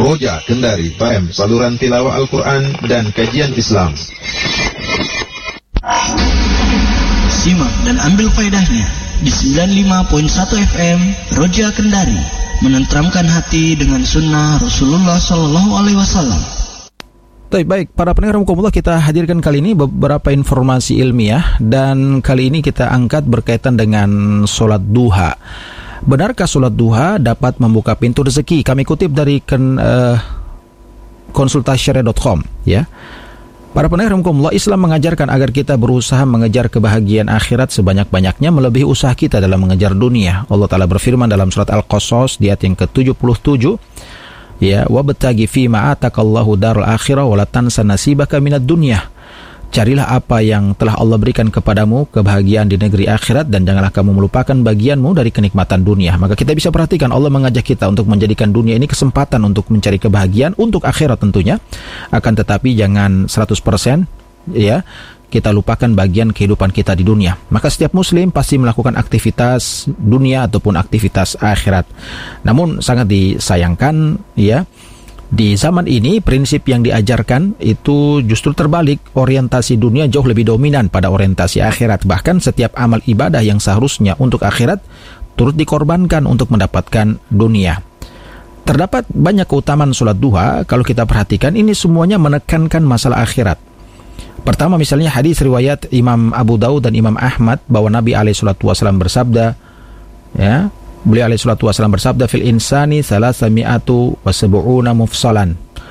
Roja Kendari FM, saluran tilawah Al-Quran dan kajian Islam. Simak dan ambil faedahnya di 95.1 FM Roja Kendari, menenteramkan hati dengan sunnah Rasulullah SAW. Baik, para pendengar Muhammadullah, kita hadirkan kali ini beberapa informasi ilmiah, dan kali ini kita angkat berkaitan dengan sholat duha. Benarkah sholat duha dapat membuka pintu rezeki? Kami kutip dari konsultasyariah.com, ya. Para pendengar Muhammadullah, Islam mengajarkan agar kita berusaha mengejar kebahagiaan akhirat sebanyak-banyaknya melebihi usaha kita dalam mengejar dunia. Allah Ta'ala berfirman dalam surat Al-Qasas di ayat yang ke-77, ya, wabtaghi fima atakallahu darul akhirah wa la tansa nasibaka minad dunya. Carilah apa yang telah Allah berikan kepadamu, kebahagiaan di negeri akhirat, dan janganlah kamu melupakan bagianmu dari kenikmatan dunia. Maka kita bisa perhatikan Allah mengajak kita untuk menjadikan dunia ini kesempatan untuk mencari kebahagiaan untuk akhirat tentunya. Akan tetapi jangan 100%, ya, kita lupakan bagian kehidupan kita di dunia. Maka setiap muslim pasti melakukan aktivitas dunia ataupun aktivitas akhirat. Namun sangat disayangkan, ya, di zaman ini prinsip yang diajarkan itu justru terbalik. Orientasi dunia jauh lebih dominan pada orientasi akhirat. Bahkan setiap amal ibadah yang seharusnya untuk akhirat turut dikorbankan untuk mendapatkan dunia. Terdapat banyak keutamaan sholat duha. Kalau kita perhatikan, ini semuanya menekankan masalah akhirat. Pertama, misalnya hadis riwayat Imam Abu Daud dan Imam Ahmad bahwa Nabi SAW bersabda, ya, beliau SAW bersabda, fil insani salasami'atu wa sab'una mufsalan.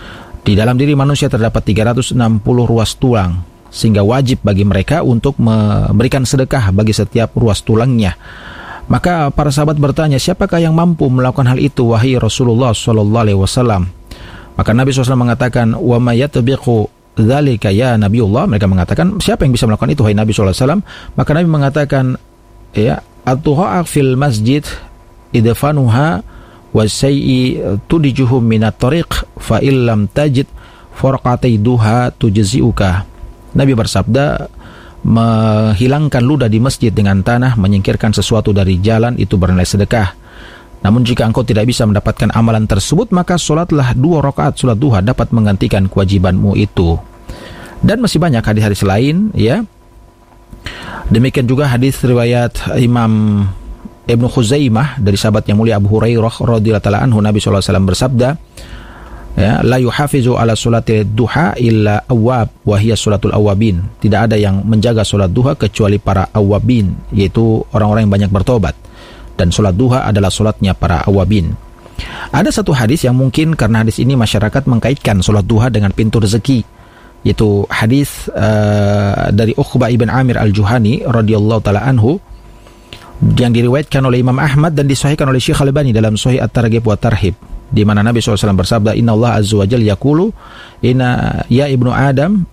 Di dalam diri manusia terdapat 360 ruas tulang, sehingga wajib bagi mereka untuk memberikan sedekah bagi setiap ruas tulangnya. Maka para sahabat bertanya, siapakah yang mampu melakukan hal itu, wahai Rasulullah SAW? Maka Nabi SAW mengatakan, wa ma yatbiqu dzalika ya Nabiullah. Mereka mengatakan, siapa yang bisa melakukan itu, wahai Nabi SAW? Maka Nabi mengatakan, ya, at-tuha'a fil masjid idfanuha wa sayyi tudijuhum minat tariq fa illam tajid farqatai duha tujzi'uka. Nabi bersabda, menghilangkan ludah di masjid dengan tanah, menyingkirkan sesuatu dari jalan, itu bernilai sedekah. Namun jika engkau tidak bisa mendapatkan amalan tersebut, maka sholatlah 2 rakaat sholat duha dapat menggantikan kewajibanmu itu. Dan masih banyak hadis-hadis lain, ya. Demikian juga hadis riwayat Imam Ibnu Khuzaimah dari sahabat yang mulia Abu Hurairah radhiyallahu ta'ala anhu, Nabi SAW bersabda, ya, la yuhafizu ala sholati duha illa awwab wa hiya sholatul awwabin. Tidak ada yang menjaga sholat duha kecuali para awwabin, yaitu orang-orang yang banyak bertobat. Dan sholat duha adalah sholatnya para awwabin. Ada satu hadis yang mungkin karena hadis ini masyarakat mengkaitkan sholat duha dengan pintu rezeki, yaitu hadis dari Uqbah ibn Amir al-Juhani radhiyallahu ta'ala anhu, yang diriwayatkan oleh Imam Ahmad dan disahihkan oleh Syekh Al-Albani dalam Sahih At-Targhib wa Tarhib, di mana Nabi SAW bersabda, Inna Allah Azza wa Jalla yaqulu, Inna ya ibnu Adam,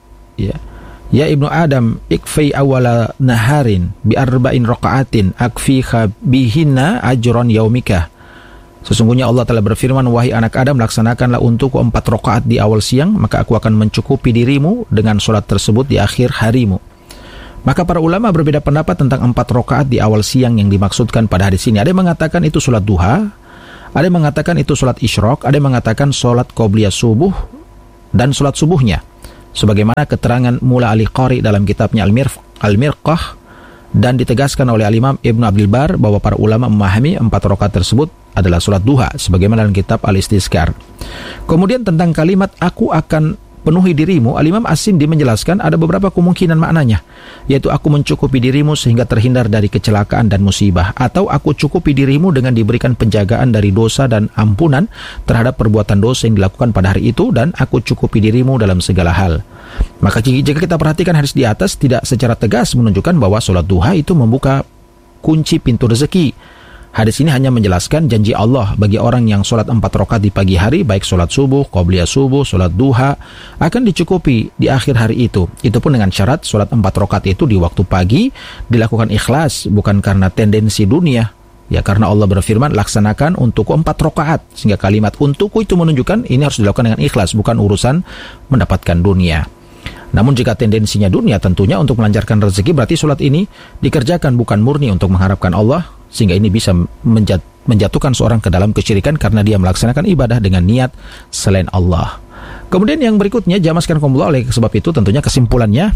ya ibnu Adam, ikfi awala naharin bi arba'in raqa'atin akfiha bihinna ajron yaumika. Sesungguhnya Allah telah berfirman, wahai anak Adam, laksanakanlah untukku 4 rakaat di awal siang, maka aku akan mencukupi dirimu dengan sholat tersebut di akhir harimu. Maka para ulama berbeda pendapat tentang 4 rakaat di awal siang yang dimaksudkan pada hadis ini. Ada yang mengatakan itu sholat duha, ada yang mengatakan itu sholat isyraq, ada yang mengatakan sholat qobliyah subuh dan sholat subuhnya, sebagaimana keterangan Mula Al-Qari dalam kitabnya Al-Mirqah, dan ditegaskan oleh Al-Imam Ibnu Abdul Bar bahwa para ulama memahami 4 rakaat tersebut adalah sholat duha, sebagaimana dalam kitab Al-Istizkar. Kemudian tentang kalimat aku akan penuhi dirimu, Al-Imam As-Sindi menjelaskan ada beberapa kemungkinan maknanya, yaitu aku mencukupi dirimu sehingga terhindar dari kecelakaan dan musibah, atau aku cukupi dirimu dengan diberikan penjagaan dari dosa dan ampunan terhadap perbuatan dosa yang dilakukan pada hari itu, dan aku cukupi dirimu dalam segala hal. Maka jika kita perhatikan hadis di atas, tidak secara tegas menunjukkan bahwa sholat duha itu membuka kunci pintu rezeki. Hadis ini hanya menjelaskan janji Allah bagi orang yang sholat 4 rakaat di pagi hari, baik sholat subuh, qobliyah subuh, sholat duha, akan dicukupi di akhir hari itu. Itu pun dengan syarat sholat 4 rakaat itu di waktu pagi dilakukan ikhlas, bukan karena tendensi dunia. Ya, karena Allah berfirman, laksanakan untukku 4 rakaat. Sehingga kalimat untukku itu menunjukkan ini harus dilakukan dengan ikhlas, bukan urusan mendapatkan dunia. Namun jika tendensinya dunia, tentunya untuk melancarkan rezeki, berarti sholat ini dikerjakan bukan murni untuk mengharapkan Allah, sehingga ini bisa menjatuhkan seorang ke dalam kesyirikan karena dia melaksanakan ibadah dengan niat selain Allah. Kemudian yang berikutnya, jamaah sekalian kaumullah, oleh sebab itu tentunya kesimpulannya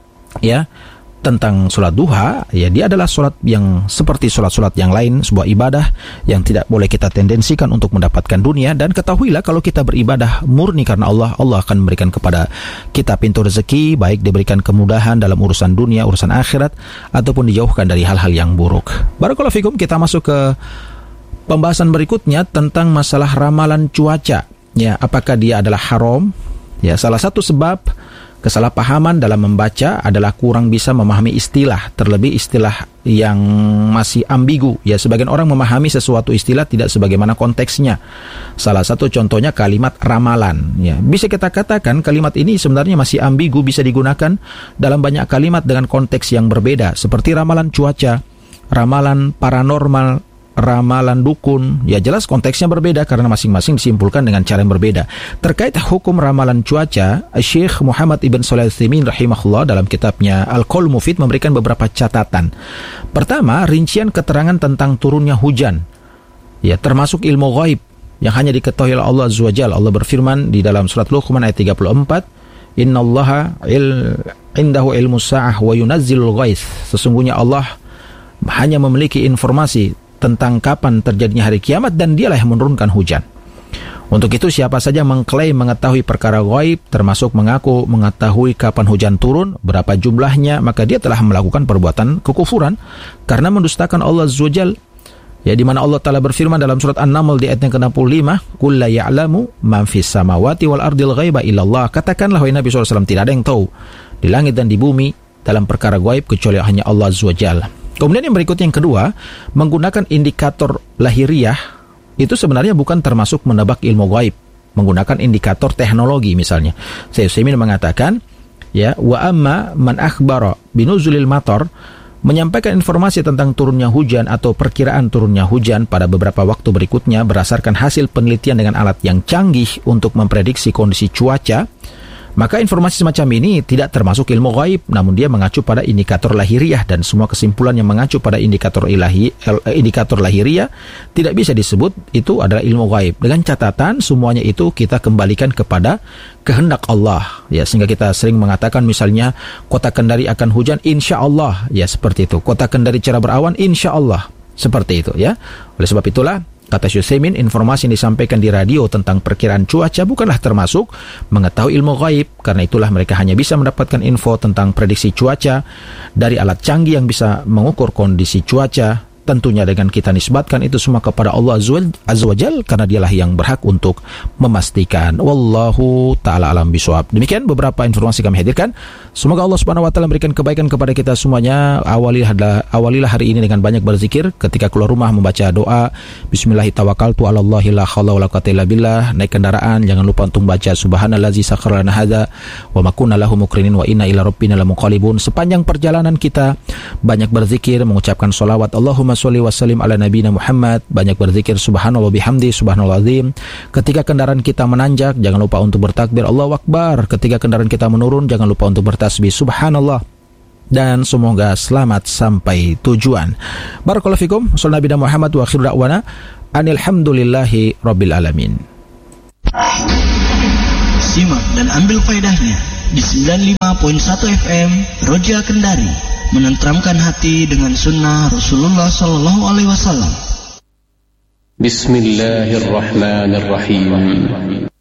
ya tentang sholat duha, ya dia adalah sholat yang seperti sholat-sholat yang lain, sebuah ibadah yang tidak boleh kita tendensikan untuk mendapatkan dunia. Dan ketahuilah kalau kita beribadah murni karena Allah, Allah akan memberikan kepada kita pintu rezeki, baik diberikan kemudahan dalam urusan dunia, urusan akhirat, ataupun dijauhkan dari hal-hal yang buruk. Barakallahu fikum, kita masuk ke pembahasan berikutnya tentang masalah ramalan cuaca. Ya, apakah dia adalah haram? Ya, salah satu sebab kesalahpahaman dalam membaca adalah kurang bisa memahami istilah, terlebih istilah yang masih ambigu. Ya, sebagian orang memahami sesuatu istilah tidak sebagaimana konteksnya. Salah satu contohnya kalimat ramalan. Ya, bisa kita katakan kalimat ini sebenarnya masih ambigu, bisa digunakan dalam banyak kalimat dengan konteks yang berbeda, seperti ramalan cuaca, ramalan paranormal, ramalan dukun. Ya, jelas konteksnya berbeda karena masing-masing disimpulkan dengan cara yang berbeda. Terkait hukum ramalan cuaca, Syekh Muhammad Ibn Shalih Al-Utsaimin rahimahullah dalam kitabnya Al-Qaul Mufid memberikan beberapa catatan. Pertama, rincian keterangan tentang turunnya hujan, ya, termasuk ilmu ghaib yang hanya diketahui oleh Allah Azza wa Jalla. Allah berfirman di dalam surat Luqman ayat 34, "Innallaha indahu ilmu sa'ah wa yunazzilul ghais." Sesungguhnya Allah hanya memiliki informasi tentang kapan terjadinya hari kiamat dan dialah yang menurunkan hujan. Untuk itu siapa saja mengklaim mengetahui perkara ghaib, termasuk mengaku mengetahui kapan hujan turun, berapa jumlahnya, maka dia telah melakukan perbuatan kekufuran karena mendustakan Allah Azza wa Jalla. Ya, di mana Allah Ta'ala berfirman dalam surat An-Naml di ayat yang ke-65, "Qul la ya'lamu man fis samawati wal ardil ghaiba illallah." Katakanlah wahai Nabi SAW, tidak ada yang tahu di langit dan di bumi dalam perkara ghaib kecuali hanya Allah Azza wa Jalla. Kemudian yang berikutnya, yang kedua, menggunakan indikator lahiriah itu sebenarnya bukan termasuk menebak ilmu ghaib. Menggunakan indikator teknologi misalnya. Syekh Utsaimin mengatakan, ya, wa amma man akhbara binuzulil matar, menyampaikan informasi tentang turunnya hujan atau perkiraan turunnya hujan pada beberapa waktu berikutnya berdasarkan hasil penelitian dengan alat yang canggih untuk memprediksi kondisi cuaca, maka informasi semacam ini tidak termasuk ilmu ghaib, namun dia mengacu pada indikator lahiriah, dan semua kesimpulan yang mengacu pada indikator lahiriah tidak bisa disebut itu adalah ilmu ghaib. Dengan catatan semuanya itu kita kembalikan kepada kehendak Allah. Ya, sehingga kita sering mengatakan misalnya kota Kendari akan hujan, insya Allah. Ya, seperti itu. Kota Kendari cerah berawan, insya Allah. Seperti itu, ya. Oleh sebab itulah, kata Syekh Utsaimin, informasi yang disampaikan di radio tentang perkiraan cuaca bukanlah termasuk mengetahui ilmu ghaib, karena itulah mereka hanya bisa mendapatkan info tentang prediksi cuaca dari alat canggih yang bisa mengukur kondisi cuaca. Tentunya dengan kita nisbatkan itu semua kepada Allah Azza wa Jalla, karena dialah yang berhak untuk memastikan. Wallahu ta'ala alam bisawab. Demikian beberapa informasi kami hadirkan. Semoga Allah Subhanahu wa taala memberikan kebaikan kepada kita semuanya. Awalilah hari ini dengan banyak berzikir. Ketika keluar rumah membaca doa Bismillahirrahmanirrahim, 'alallahi la haula wala quwwata illa billah. Naik kendaraan jangan lupa untuk baca Subhanallazi sakhkhara lana hadza wa ma kunna lahu muqrinin wa inna ila rabbina lamunqalibun. Sepanjang perjalanan kita banyak berzikir, mengucapkan sholawat Allahumma sholli wa sallim ala nabiyina Muhammad, banyak berzikir subhanallah bihamdi subhanallah azim. Ketika kendaraan kita menanjak jangan lupa untuk bertakbir Allahu akbar. Ketika kendaraan kita menurun jangan lupa untuk bertasbih subhanallah. Dan semoga selamat sampai tujuan. Barakallahu fikum. Sallallahu Nabi Muhammad wa akhiru da'wana anilhamdulillahi rabbil alamin. Simak dan ambil faedahnya di 95.1 FM Roja Kendari, menenteramkan hati dengan sunnah Rasulullah Sallallahu Alaihi Wasallam. Bismillahirrahmanirrahim.